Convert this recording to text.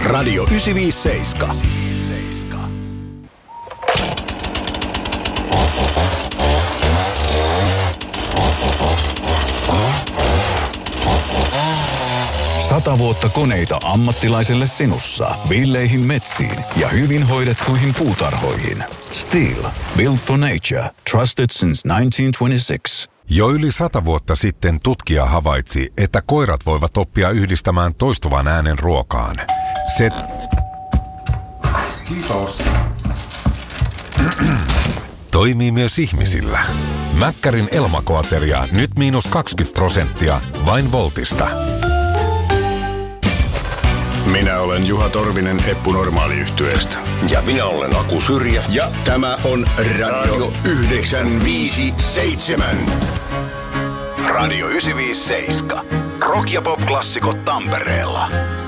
Radio 957. Sata vuotta koneita ammattilaiselle sinussa, villeihin metsiin ja hyvin hoidettuihin puutarhoihin. Steel. Built for nature. Trusted since 1926. Jo yli 100 vuotta sitten tutkija havaitsi, että koirat voivat oppia yhdistämään toistuvan äänen ruokaan. Kiitos. Toimii myös ihmisillä. Mäkkärin Elmakoateria nyt -20% vain Voltista. Minä olen Juha Torvinen Eppu Normaali-yhtyeestä. Ja minä olen Aku Syrjä. Ja tämä on Radio 957. Radio 957. Rock- ja pop-klassikot Tampereella.